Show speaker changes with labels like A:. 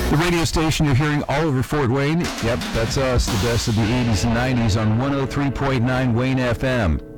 A: The radio station you're hearing all over Fort Wayne. Yep, that's us, the best of the 80s and 90s on 103.9 Wayne FM.